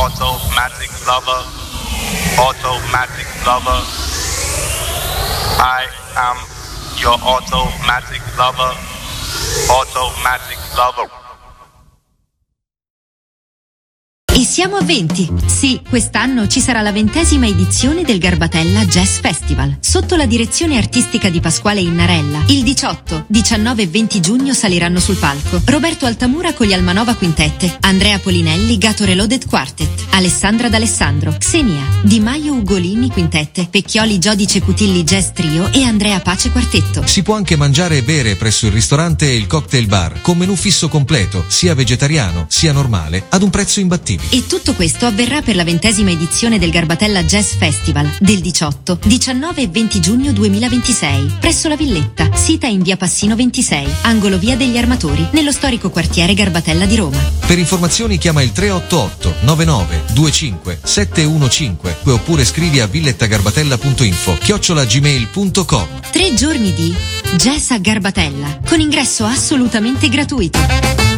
automatic lover, automatic lover. I am your automatic lover, automatic lover. E siamo a 20. Sì, quest'anno ci sarà la 20ª edizione del Garbatella Jazz Festival, sotto la direzione artistica di Pasquale Innarella. Il 18, 19 e 20 giugno saliranno sul palco Roberto Altamura con gli Almanova Quintette, Andrea Polinelli Gato Reloaded Quartet, Alessandra D'Alessandro, Xenia, Di Maio Ugolini Quintette, Pecchioli Giodice Cutilli Jazz Trio e Andrea Pace Quartetto. Si può anche mangiare e bere presso il ristorante e il cocktail bar, con menù fisso completo, sia vegetariano sia normale, ad un prezzo imbattibile. E tutto questo avverrà per la 20ª edizione del Garbatella Jazz Festival del 18, 19 e 20 giugno 2026, presso la Villetta, sita in via Passino 26, angolo via degli Armatori, nello storico quartiere Garbatella di Roma. Per informazioni chiama il 388 99 25 715 oppure scrivi a villettagarbatella.info@gmail.com. 3 giorni di Jazz a Garbatella, con ingresso assolutamente gratuito.